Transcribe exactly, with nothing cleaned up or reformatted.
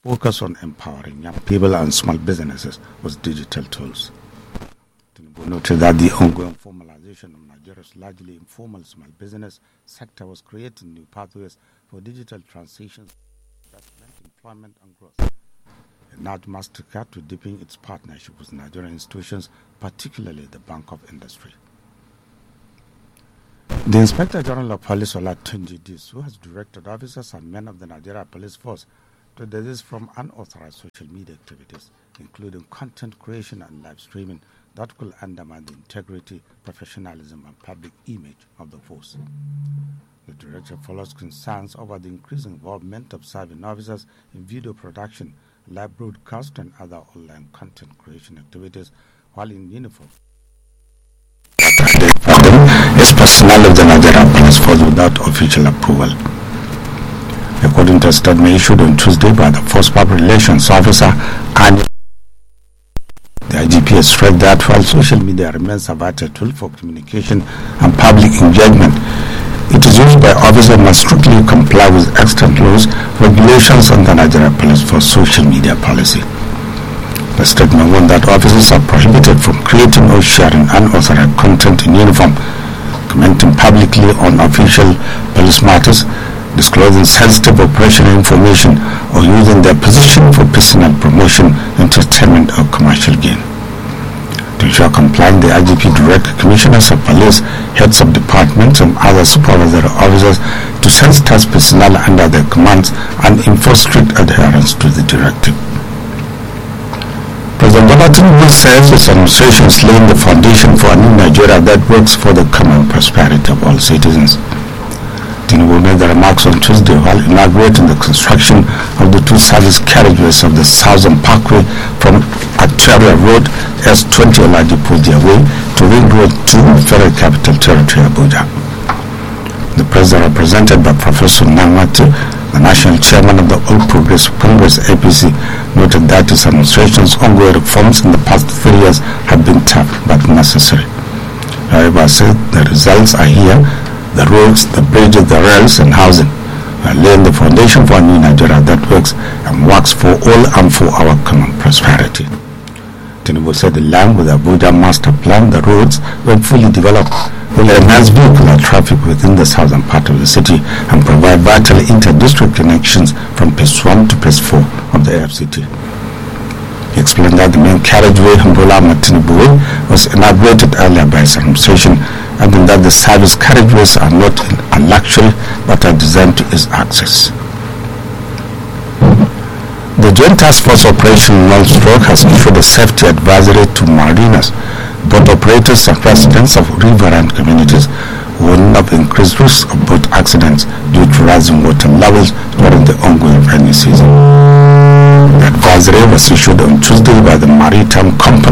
focus on empowering young people and small businesses with digital tools. Tinubu noted that the ongoing formalization of Nigeria's largely informal small business sector was creating new pathways for digital transitions, investment, employment, and growth. It nudged Mastercard to deepen its partnership with Nigerian institutions, particularly the Bank of Industry. The Inspector General of Police, Olatunji Disu, has directed officers and men of the Nigeria Police Force to desist from unauthorized social media activities, including content creation and live streaming that could undermine the integrity, professionalism, and public image of the force. The director follows concerns over the increasing involvement of serving officers in video production, live broadcast, and other online content creation activities while in uniform. Is personnel of the Nigerian Police Force without official approval. According to a statement issued on Tuesday by the Force Public Relations Officer, and the I G P has stressed that while social media remains a vital tool for communication and public engagement, it is used by officers must strictly comply with extant laws, regulations on the Nigerian Police Force social media policy. The statement warned that officers are prohibited from creating or sharing unauthorized content in uniform, commenting publicly on official police matters, disclosing sensitive operational information, or using their position for personal promotion, entertainment, or commercial gain. To ensure compliance, the I G P directed commissioners of police, heads of departments, and other supervisory officers to sensitize personnel under their commands and enforce strict adherence to the directive. President Bola Tinubu says his administration is laying the foundation for a new Nigeria that works for the common prosperity of all citizens. Tinubu made the remarks on Tuesday while inaugurating the construction of the two service carriageways of the Southern Parkway from Actuaria Road S twenty Oladipo Way to Ring Road two, Federal Capital Territory, Abuja. The president, represented by Professor Nangwatu, the national chairman of the All Progressive Congress A P C, noted that his administration's ongoing reforms in the past three years have been tough but necessary. However, said the results are here: the roads, the bridges, the rails, and housing. We are laying the foundation for a new Nigeria that works and works for all and for our common prosperity. Tinubu said, in line with the Abuja Master Plan, the roads, when fully developed, will enhance vehicular traffic within the southern part of the city and provide vital inter-district connections from phase one to phase four of the A F C T. He explained that the main carriageway, Bola Tinubu Way, was inaugurated earlier by his administration, adding that the service carriageways are not a luxury but are designed to ease access. The Joint Task Force Operation Nullstroke has issued a safety advisory to mariners, boat operators, and residents of riverine communities, warning of increased risk of boat accidents due to rising water levels during the ongoing rainy season. The advisory was issued on Tuesday by the Maritime Company